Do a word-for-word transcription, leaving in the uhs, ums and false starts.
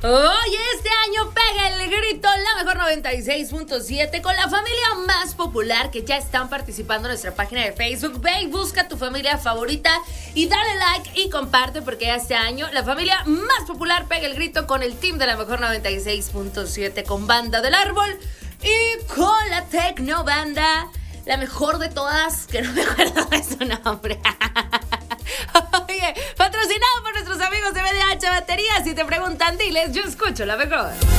Hoy este año pega el grito la mejor noventa y seis punto siete con la familia más popular que ya están participando en nuestra página de Facebook. Ve y busca tu familia favorita y dale like y comparte porque este año la familia más popular pega el grito con el team de la mejor noventa y seis punto siete con Banda del Árbol y con la Tecno Banda, la mejor de todas, que no me acuerdo de su nombre. Oye, patrocinado por nuestros amigos de B D H Baterías. Si te preguntan, diles, yo escucho la mejor.